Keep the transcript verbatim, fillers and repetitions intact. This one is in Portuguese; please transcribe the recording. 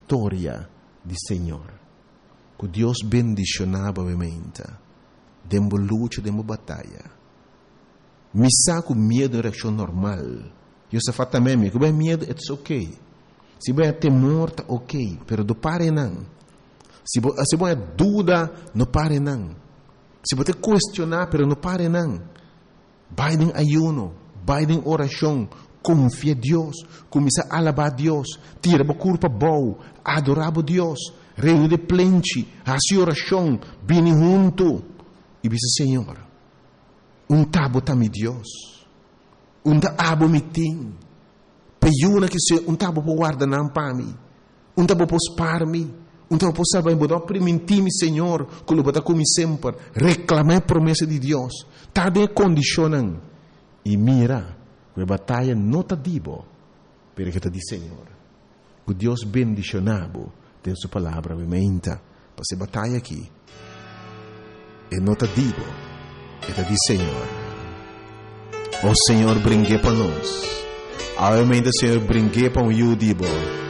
vitória do Senhor. Que Deus bendicionava obviamente. Demo luta, demo batalha. Me saco medo é reação normal. Eu só falo também, que bem medo, it's ok. Se bem temor, tá ok. Pero do pare não. Se você tem dúvida, não pare não. Se você questionar, pero não pare não. Vai em ayuno, vai em oração, confia em Deus, começa a alabar a Deus, tira a culpa boa, adorar a Deus, reino de plente, a sua oração, vem junto. E diz, Senhor, um tabo tá me Deus, um tabo me tem, peiuna que se um tabo por guardar não para mim, um tabo por spar me, um tabo por salvar me, botar permitir-me, Senhor, que eu botar como sempre, reclamar a promessa de Deus, tá de condicionam, e mira, que a batalha não tá dibo, pero que tá de Senhor, que Deus bendicionado, tem sua palavra, obviamente, para essa batalha aqui, e não tá dibo, e tá de Senhor, o Senhor brinque para nós, obviamente o Senhor brinque para um eu dibo,